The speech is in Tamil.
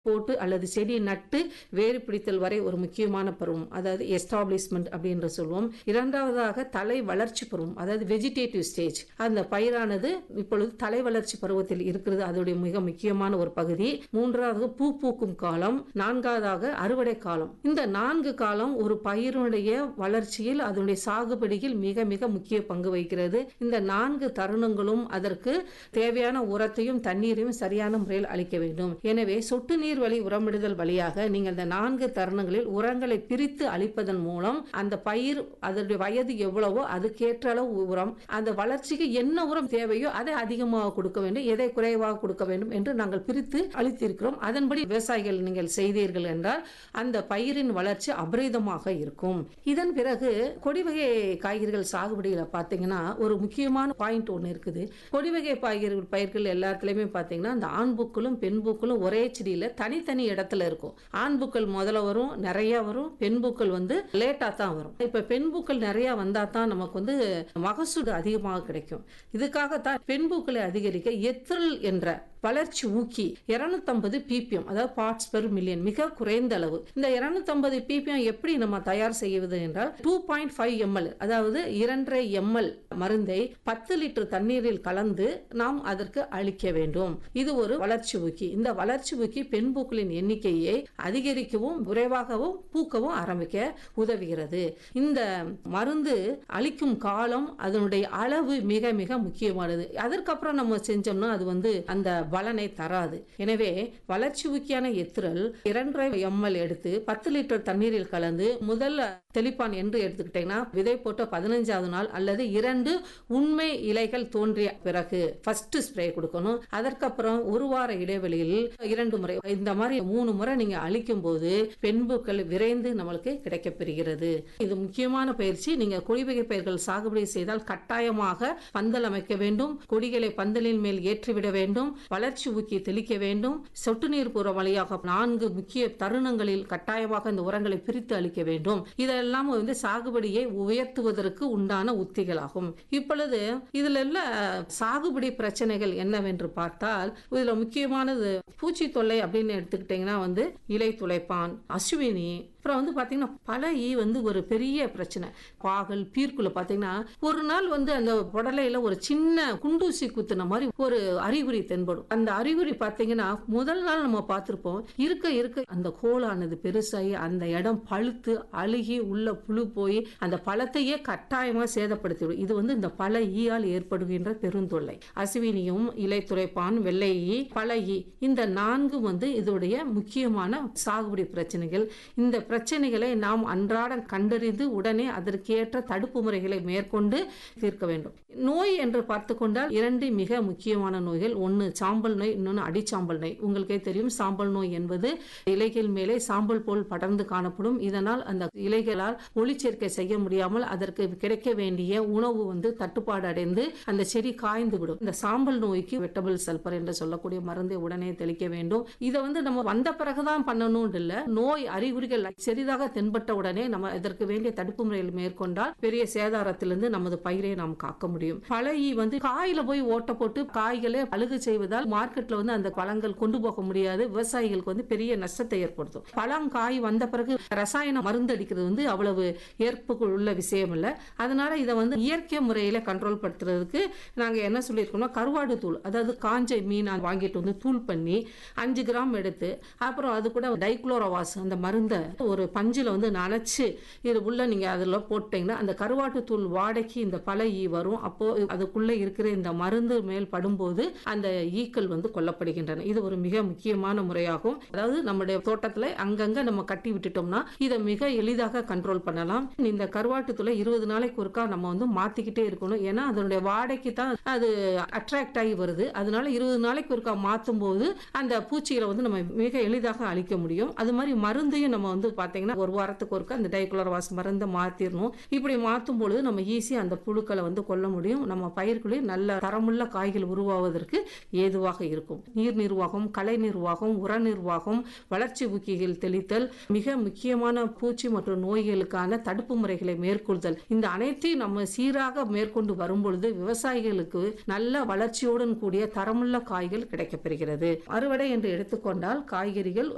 போட்டு அல்லது செடி நட்டு வேறு பிடித்தல் வரை ஒரு முக்கியமான பருவம், அதாவது எஸ்டாப்ளிஷ்மெண்ட் அப்படின்ற சொல்லுவோம். இரண்டாவதாக தலை வளர்ச்சி பருவம், அதாவது வெஜிடேட்டிவ் ஸ்டேஜ். அந்த பயிரானது இப்பொழுது தலை வளர்ச்சி பருவத்தில் இருக்கிறது, அதோடைய மிக முக்கியமான ஒரு பகுதி. மூன்றாவது பூ பூக்கும் காலம். நான்காவதாக அறுவடை காலம். இந்த 4 காலம் ஒரு பயிருடைய வளர்ச்சியில் அதனுடைய சாகுபடியில் மிக மிக முக்கிய பங்கு வகிக்கிறது. இந்த 4 தருணங்களும் அதற்கு தேவையான உரத்தையும் தண்ணீரையும் சரியான முறையில் அளிக்க வேண்டும். எனவே சொட்டு நீர் வழி உரமிடுதல் வழியாக நீங்கள் இந்த 4 தருணங்களில் உரங்களை பிரித்து அளிப்பதன் மூலம் அந்த பயிர் அதனுடைய வயது எவ்வளவோ அதுக்கேற்ற அளவு உரம், அந்த வளர்ச்சிக்கு என்ன உரம் தேவையோ அதை அதிகமாக கொடுக்க வேண்டும், எதை குறைவாக கொடுக்க வேண்டும் என்று நாங்கள் பிரித்து அளித்திருக்கிறோம். அதன்படி விவசாயிகள் நீங்கள் செய்தீர்கள் என்றால் அந்த பயிரின் வளர்ச்சி அபரிதமாக இருக்கும். இதன் பிறகு கொடி வகை காய்கறிகள் சாகுபடியில் பார்த்தீங்கன்னா ஒரு முக்கியமான பாயிண்ட் ஒன்று இருக்குது. கொடி வகை பயிர்கள் எல்லாத்துலயுமே பார்த்தீங்கன்னா அந்த ஆண் பூக்களும் பெண் பூக்களும் ஒரே செடியில தனித்தனி இடத்துல இருக்கும். ஆண் பூக்கள் முதல்ல வரும், நிறைய வரும். பெண் பூக்கள் லேட்டா தான் வரும். இப்ப பெண் பூக்கள் நிறைய வந்தா தான் நமக்கு மகசூல் அதிகமாக கிடைக்கும். இதுக்காகத்தான் பெண் பூக்களை அதிகரிக்க எத்திரல் என்ற வளர்ச்சி ஊக்கி 250 ppm, அதாவது பார்ட்ஸ் பெர் மில்லியன், மிக குறைந்த அளவு. இந்த 250 ppm எப்படி நம்ம தயார் செய்வது என்றால் 2.5 ml, அதாவது 2.5 ml மருந்தை 10 லிட்டர் தண்ணீரில் கலந்து நாம் அதற்கு அளிக்க வேண்டும். இது ஒரு வளர்ச்சி ஊக்கி. இந்த வளர்ச்சி ஊக்கி பெண் பூக்களின் எண்ணிக்கையை அதிகரிக்கவும் விரைவாகவும் பூக்கவும் ஆரம்பிக்க உதவுகிறது. இந்த மருந்து அளிக்கும் காலம், அதனுடைய அளவு மிக மிக முக்கியமானது. அதற்கப்புறம் நம்ம செஞ்சோம்னா அது அந்த பலனை தராது. எனவே வளர்ச்சி ஊக்கியான எத்திரல் 2.5 ml எடுத்து 10 லிட்டர் தண்ணீரில் கலந்து முதல்ல தெளிப்பான் என்று எடுத்துக்கிட்டீங்கன்னா விதை போட்ட 15வது நாள் அல்லது 2 உண்மை இலைகள் தோன்றிய பிறகு ஃபர்ஸ்ட் ஸ்ப்ரே கொடுக்கணும். அதற்கப்புறம் ஒரு வார இடைவெளியில் 2 முறை, இந்த மாதிரி 3 முறை நீங்க அளிக்கும் போது பெண் பூக்கள் விரைந்து நம்மளுக்கு கிடைக்கப்பெறுகிறது. இது முக்கியமான பயிற்சி. நீங்க கொடி வகை பயிர்கள் சாகுபடி செய்தால் கட்டாயமாக பந்தல் அமைக்க வேண்டும், கொடிகளை பந்தலின் மேல் ஏற்றிவிட வேண்டும், வளர்ச்சி ஊக்கி தெளிக்க வேண்டும், சொட்டு நீர் புற வழியாக 4 முக்கிய தருணங்களில் கட்டாயமாக இந்த உரங்களை பிரித்து அளிக்க வேண்டும். இதெல்லாம் சாகுபடியை உயர்த்துவதற்கு உண்டான உத்திகளாகும். இப்பொழுது இதுல சாகுபடி பிரச்சனைகள் என்னவென்று பார்த்தால் இதுல முக்கியமானது பூச்சி தொல்லை அப்படின்னு எடுத்துக்கிட்டீங்கன்னா இலை துளைப்பான், அசுவினி, அப்புறம் பாத்தீங்கன்னா பல ஈ ஒரு பெரிய பிரச்சனை. பாகல் பீர்க்குள்ள பாத்தீங்கன்னா ஒரு நாள் அந்த புடலையில ஒரு சின்ன குண்டூசி குத்துன மாதிரி ஒரு அறிகுறி தென்படும். அந்த அறிகுறி பாத்தீங்கன்னா முதல் நாள் நம்ம பார்த்திருப்போம். இருக்க இருக்க அந்த கோலானது பெருசாகி அந்த இடம் பழுத்து அழுகி உள்ள புழு போய் அந்த பழத்தையே கட்டாயமா சேதப்படுத்திவிடும். இது இந்த பல ஈயால் ஏற்படுகின்ற பெருந்தொல்லை. அசுவினியும், இலை துளைப்பான், வெள்ளை ஈ, பல ஈ, இந்த 4 இதோடைய முக்கியமான சாகுபடி பிரச்சனைகள். இந்த பிரச்சனைகளை நாம் அன்றாடம் கண்டறிந்து உடனே அதற்கேற்ற தடுப்பு முறைகளை மேற்கொண்டு தீர்க்க வேண்டும். நோய் என்று பார்த்து கொண்டால் 2 மிக முக்கியமான நோய்கள். ஒன்னு சாம்பல் நோய், இன்னொன்னு அடிச்சாம்பல் நோய். உங்களுக்கே தெரியும், சாம்பல் நோய் என்பது இலைகள் மேலே சாம்பல் போல் படர்ந்து காணப்படும். இதனால் அந்த இலைகளால் ஒளிச்சேர்க்கை செய்ய முடியாமல் அதற்கு கிடைக்க வேண்டிய உணவு தட்டுப்பாடு அடைந்து அந்த செடி காய்ந்து விடும். இந்த சாம்பல் நோய்க்கு வெட்டபிள் சல்பர் என்று சொல்லக்கூடிய மருந்தை உடனே தெளிக்க வேண்டும். இதை நம்ம வந்த பிறகுதான் பண்ணணும் இல்ல, நோய் அறிகுறிகள் சிறிதாக தென்பட்ட உடனே நம்ம இதற்கு வேண்டிய தடுப்பு முறைகள் மேற்கொண்டால் பெரிய சேதாரத்திலிருந்து நமது பயிரை நாம் காக்க முடியும். பழகி காயில போய் ஓட்ட போட்டு காய்களை அழுகு செய்வதால் மார்க்கெட்ல அந்த பழங்கள் கொண்டு போக முடியாது. விவசாயிகளுக்கு பெரிய நஷ்டத்தை ஏற்படுத்தும். பழம் காய் வந்த பிறகு ரசாயன மருந்து அடிக்கிறது அவ்வளவு ஏற்புக்குள் உள்ள விஷயம் இல்ல. அதனால இதை இயற்கை முறையில கண்ட்ரோல் படுத்துறதுக்கு நாங்க என்ன சொல்லியிருக்கோம்னா கருவாடு தூள், அதாவது காஞ்ச மீன் வாங்கிட்டு தூள் பண்ணி 5 கிராம் எடுத்து அப்புறம் அது கூட டைக்ளோரோவாஸ் அந்த மருந்தை ஒரு பஞ்சில நனைச்சு இது உள்ள நீங்க அதுல போட்டீங்கன்னா அந்த கருவாட்டு தூள் வாடைக்கு இந்த பல ஈ வரும். அப்போ அதுக்குள்ள இருக்கிற இந்த மருந்து மேல் படும்போது அந்த ஈக்கள் கொல்லப்படுகின்றன. இது ஒரு மிக முக்கியமான முறையாகும். அதாவது நம்முடைய தோட்டத்துல அங்கங்க நம்ம கட்டி விட்டுட்டோம்னா இதை மிக எளிதாக கண்ட்ரோல் பண்ணலாம். இந்த கருவாட்டு தூளை 20 நாளைக்கு ஒருக்கா நம்ம மாத்திக்கிட்டே இருக்கணும். ஏன்னா அதனுடைய வாடைக்கு தான் அது அட்ராக்ட் ஆகி வருது. அதனால 20 நாளைக்கு ஒருக்கா மாத்தும் போது அந்த பூச்சிகளை நம்ம மிக எளிதாக அழிக்க முடியும். அது மாதிரி மருந்தையும் நம்ம பாத்தீங்கன்னா ஒரு வாரத்துக்கு ஒருக்கா அந்த டைக்ளோரோவாஸ் மருந்தை மாத்திரணும். இப்படி மாத்தும் பொழுது நம்ம ஈஸியா அந்த புழுக்களை கொல்ல முடியும். நம்ம பயிர்களை நல்ல தரமுள்ள காய்கள் உருவாவதற்கு ஏதுவாக இருக்கும். நீர் நிர்வாகம், கலை நிர்வாகம், உர நிர்வாகம், வளர்ச்சி ஊக்கிகள் தெளித்தல், மிக முக்கியமான பூச்சி மற்றும் நோய்களுக்கான தடுப்பு முறைகளை மேற்கொள்தல், இந்த அனைத்தையும் நம்ம சீராக மேற்கொண்டு வரும் பொழுது விவசாயிகளுக்கு நல்ல வளர்ச்சியுடன் கூடிய தரமுள்ள காய்கள் கிடைக்கப்பெறுகிறது. அறுவடை என்று எடுத்துக்கொண்டால் காய்கறிகள்